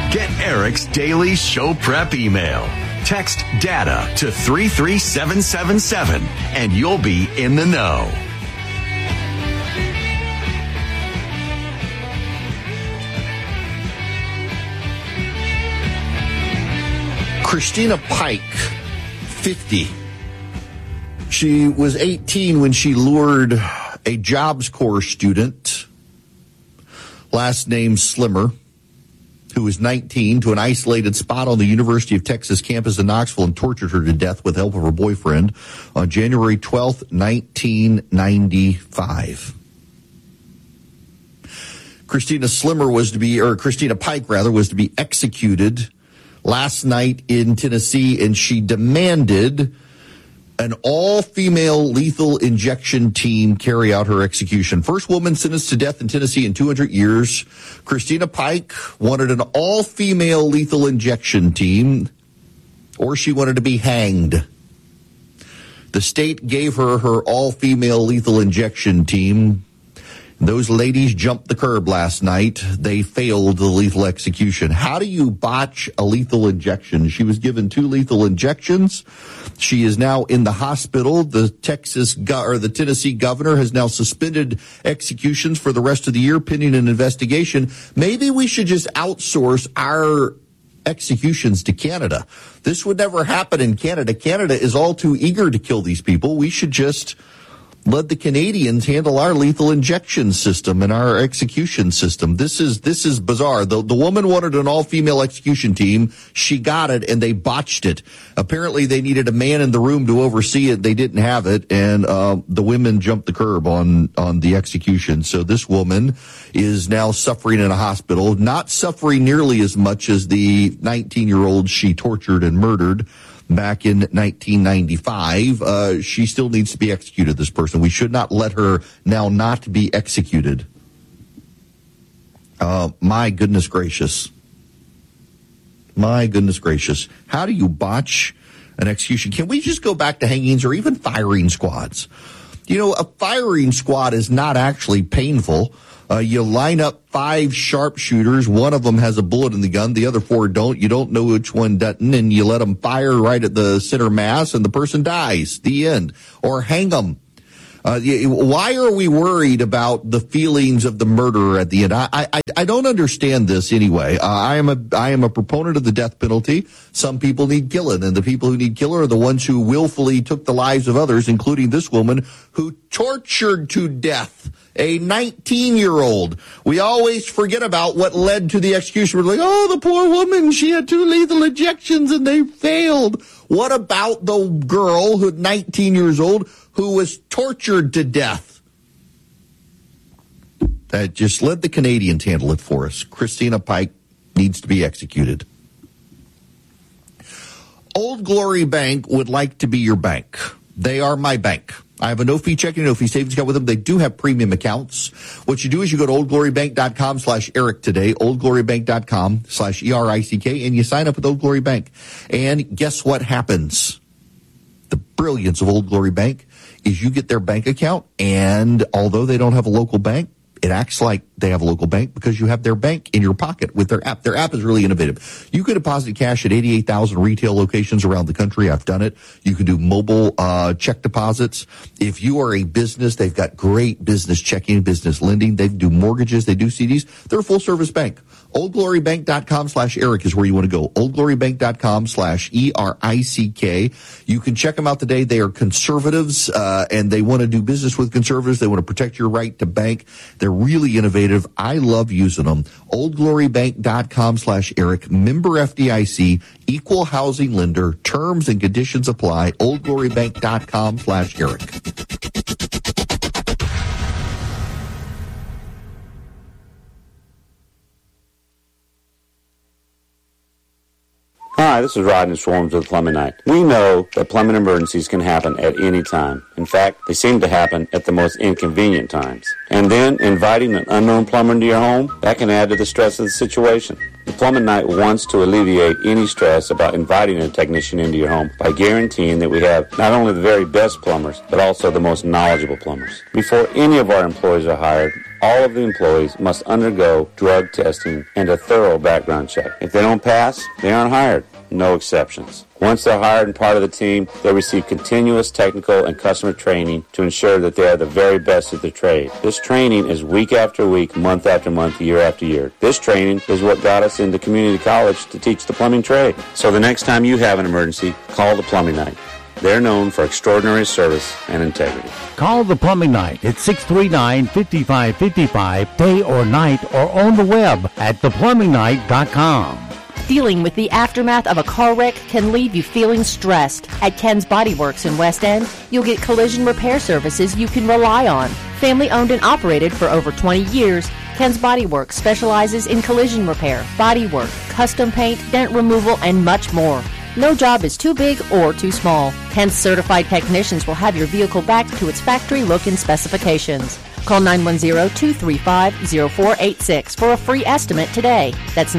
Get Eric's daily show prep email. Text DATA to 33777 and you'll be in the know. Christina Pike, 50. She was 18 when she lured a Jobs Corps student, last name Slimmer, who was 19, to an isolated spot on the University of Texas campus in Knoxville and tortured her to death with the help of her boyfriend on January 12th, 1995. Christina Pike was to be executed last night in Tennessee, and she demanded an all-female lethal injection team carry out her execution. First woman sentenced to death in Tennessee in 200 years. Christina Pike wanted an all-female lethal injection team, or she wanted to be hanged. The state gave her her all-female lethal injection team. Those ladies jumped the curb last night. They failed the lethal execution. How do you botch a lethal injection? She was given 2 lethal injections. She is now in the hospital. The Tennessee governor has now suspended executions for the rest of the year pending an investigation. Maybe we should just outsource our executions to Canada. This would never happen in Canada. Canada is all too eager to kill these people. We should just let the Canadians handle our lethal injection system and our execution system. This is bizarre. The woman wanted an all-female execution team. She got it, and they botched it. Apparently, they needed a man in the room to oversee it. They didn't have it, and the women jumped the curb on the execution. So this woman is now suffering in a hospital, not suffering nearly as much as the 19-year-old she tortured and murdered back in 1995. She still needs to be executed, this person. We should not let her now not be executed. My goodness gracious. My goodness gracious. How do you botch an execution? Can we just go back to hangings or even firing squads? You know, a firing squad is not actually painful. You line up 5 sharpshooters. One of them has a bullet in the gun. The other 4 don't. You don't know which one doesn't, and you let them fire right at the center mass, and the person dies. The end. Or hang them. Why are we worried about the feelings of the murderer at the end? I don't understand this anyway. I am a proponent of the death penalty. Some people need killing, and the people who need killing are the ones who willfully took the lives of others, including this woman who tortured to death a 19-year-old. We always forget about what led to the execution. We're like, oh, the poor woman, she had 2 lethal injections and they failed. What about the girl who 19 years old who was tortured to death? Just let the Canadians handle it for us. Christina Pike needs to be executed. Old Glory Bank would like to be your bank. They are my bank. I have a no-fee checking, no-fee savings account with them. They do have premium accounts. What you do is you go to oldglorybank.com/Eric today, oldglorybank.com/ERICK, and you sign up with Old Glory Bank. And guess what happens? The brilliance of Old Glory Bank is you get their bank account, and although they don't have a local bank, it acts like they have a local bank because you have their bank in your pocket with their app. Their app is really innovative. You can deposit cash at 88,000 retail locations around the country. I've done it. You can do mobile check deposits. If you are a business, they've got great business checking, business lending. They do mortgages. They do CDs. They're a full-service bank. OldGloryBank.com/Eric is where you want to go. OldGloryBank.com/ERICK. You can check them out today. They are conservatives, and they want to do business with conservatives. They want to protect your right to bank. They're really innovative. I love using them. OldGloryBank.com/Eric. Member FDIC. Equal housing lender. Terms and conditions apply. OldGloryBank.com/Eric. Hi, this is Rodney Swarms with Plumbing Night. We know that plumbing emergencies can happen at any time. In fact, they seem to happen at the most inconvenient times. And then inviting an unknown plumber into your home, that can add to the stress of the situation. The Plumbing Night wants to alleviate any stress about inviting a technician into your home by guaranteeing that we have not only the very best plumbers, but also the most knowledgeable plumbers. Before any of our employees are hired, all of the employees must undergo drug testing and a thorough background check. If they don't pass, they aren't hired. No exceptions. Once they're hired and part of the team, they'll receive continuous technical and customer training to ensure that they are the very best at their trade. This training is week after week, month after month, year after year. This training is what got us into community college to teach the plumbing trade. So the next time you have an emergency, call the Plumbing Night. They're known for extraordinary service and integrity. Call the Plumbing Night at 639-5555, day or night, or on the web at theplumbingnight.com. Dealing with the aftermath of a car wreck can leave you feeling stressed. At Ken's Body Works in West End, you'll get collision repair services you can rely on. Family owned and operated for over 20 years, Ken's Body Works specializes in collision repair, body work, custom paint, dent removal, and much more. No job is too big or too small. Ken's certified technicians will have your vehicle back to its factory look and specifications. Call 910-235-0486 for a free estimate today. That's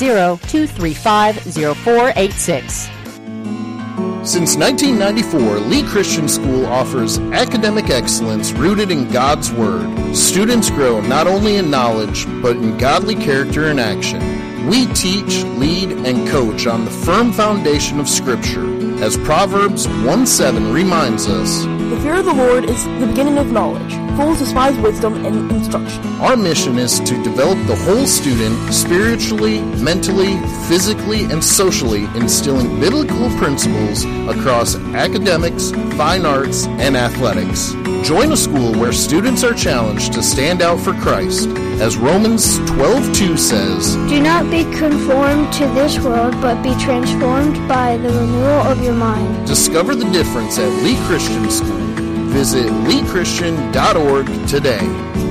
910-235-0486. Since 1994, Lee Christian School offers academic excellence rooted in God's Word. Students grow not only in knowledge, but in godly character and action. We teach, lead, and coach on the firm foundation of Scripture. As Proverbs 1:7 reminds us, "The fear of the Lord is the beginning of knowledge. Fools despise wisdom and instruction." Our mission is to develop the whole student spiritually, mentally, physically, and socially, instilling biblical principles across academics, fine arts, and athletics. Join a school where students are challenged to stand out for Christ. As Romans 12:2 says, "Do not be conformed to this world, but be transformed by the renewal of your mind." Discover the difference at Lee Christian School. Visit leechristian.org today.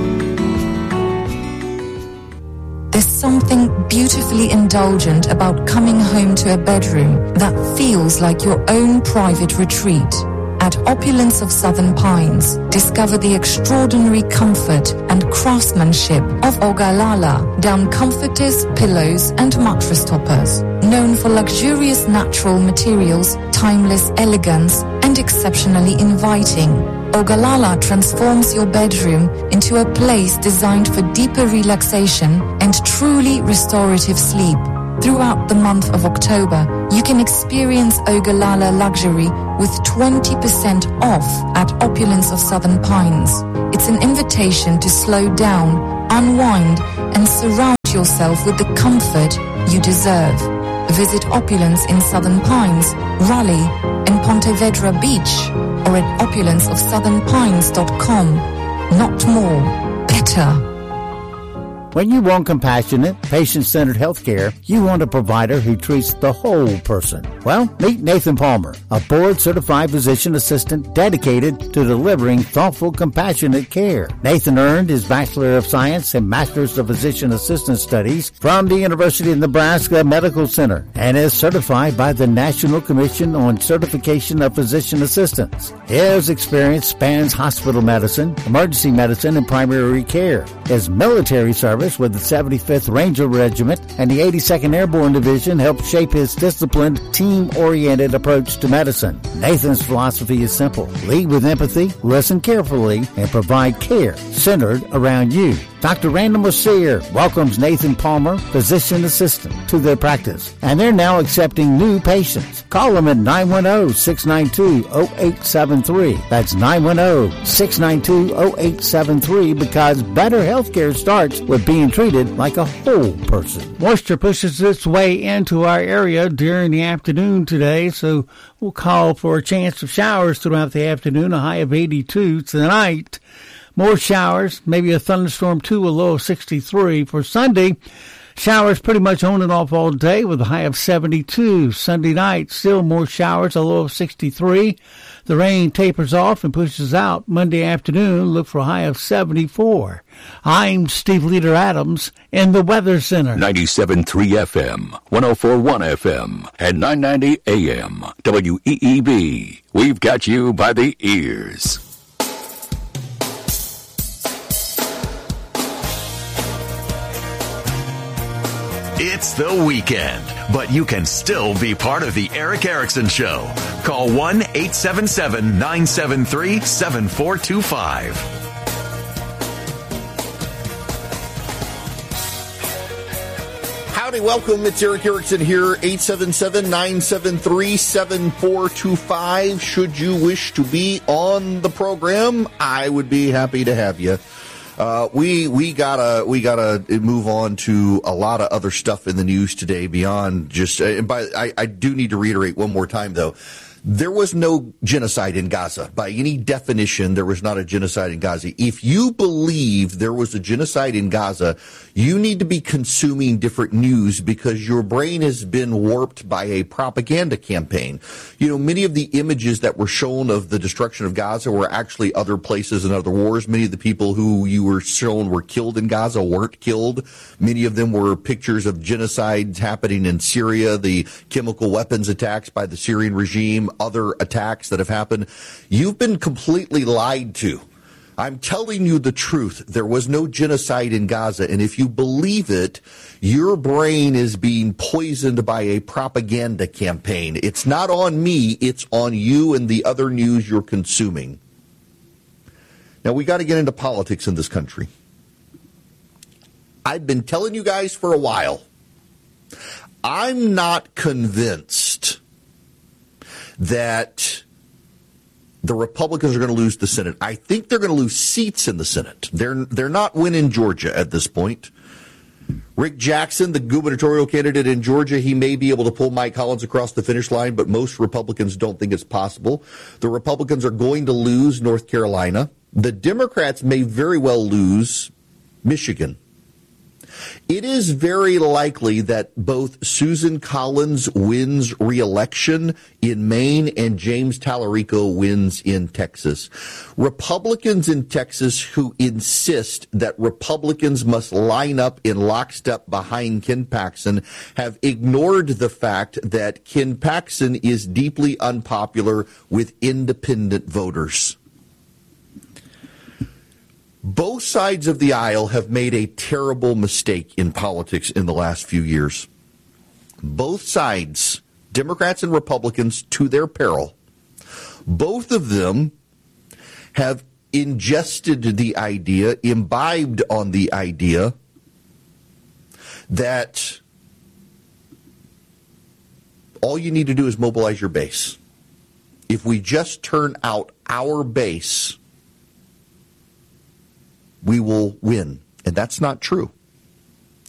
There's something beautifully indulgent about coming home to a bedroom that feels like your own private retreat. At Opulence of Southern Pines, discover the extraordinary comfort and craftsmanship of Ogallala down comforters, pillows, and mattress toppers. Known for luxurious natural materials, timeless elegance, and exceptionally inviting, Ogallala transforms your bedroom into a place designed for deeper relaxation and truly restorative sleep. Throughout the month of October, you can experience Ogallala luxury with 20% off at Opulence of Southern Pines. It's an invitation to slow down, unwind, and surround yourself with the comfort you deserve. Visit Opulence in Southern Pines, Raleigh, and Ponte Vedra Beach, or at opulenceofsouthernpines.com. Not more, better. When you want compassionate, patient-centered healthcare, you want a provider who treats the whole person. Well, meet Nathan Palmer, a board-certified physician assistant dedicated to delivering thoughtful, compassionate care. Nathan earned his Bachelor of Science and Master's of Physician Assistant Studies from the University of Nebraska Medical Center and is certified by the National Commission on Certification of Physician Assistants. His experience spans hospital medicine, emergency medicine, and primary care. His military service with the 75th Ranger Regiment and the 82nd Airborne Division helped shape his disciplined, team-oriented approach to medicine. Nathan's philosophy is simple. Lead with empathy, listen carefully, and provide care centered around you. Dr. Randall Mercier welcomes Nathan Palmer, physician assistant, to their practice, and they're now accepting new patients. Call them at 910-692-0873. That's 910-692-0873 because better health care starts with being treated like a whole person. Moisture pushes its way into our area during the afternoon today, so we'll call for a chance of showers throughout the afternoon, a high of 82 tonight. More showers, maybe a thunderstorm too, a low of 63. For Sunday, showers pretty much on and off all day with a high of 72. Sunday night, still more showers, a low of 63. The rain tapers off and pushes out. Monday afternoon, look for a high of 74. I'm Steve Leader Adams in the Weather Center. 97.3 FM, 104.1 FM, and 990 AM. WEEB. We've got you by the ears. It's the weekend, but you can still be part of the Eric Erickson Show. Call 1-877-973-7425. Howdy, welcome. It's Eric Erickson here, 877-973-7425. Should you wish to be on the program, I would be happy to have you. We gotta move on to a lot of other stuff in the news today beyond just. I do need to reiterate one more time though. There was no genocide in Gaza. By any definition, there was not a genocide in Gaza. If you believe there was a genocide in Gaza, you need to be consuming different news because your brain has been warped by a propaganda campaign. You know, many of the images that were shown of the destruction of Gaza were actually other places and other wars. Many of the people who you were shown were killed in Gaza weren't killed. Many of them were pictures of genocides happening in Syria, the chemical weapons attacks by the Syrian regime, other attacks that have happened. You've been completely lied to. I'm telling you the truth. There was no genocide in Gaza, and if you believe it, your brain is being poisoned by a propaganda campaign. It's not on me, it's on you and the other news you're consuming. Now, we got to get into politics in this country. I've been telling you guys for a while, I'm not convinced that the Republicans are going to lose the Senate. I think they're going to lose seats in the Senate. They're not winning Georgia at this point. Rick Jackson, the gubernatorial candidate in Georgia, he may be able to pull Mike Collins across the finish line, but most Republicans don't think it's possible. The Republicans are going to lose North Carolina. The Democrats may very well lose Michigan. It is very likely that both Susan Collins wins re-election in Maine and James Tallarico wins in Texas. Republicans in Texas who insist that Republicans must line up in lockstep behind Ken Paxton have ignored the fact that Ken Paxton is deeply unpopular with independent voters. Both sides of the aisle have made a terrible mistake in politics in the last few years. Both sides, Democrats and Republicans, to their peril, both of them have ingested the idea, imbibed on the idea that all you need to do is mobilize your base. If we just turn out our base, we will win. And that's not true.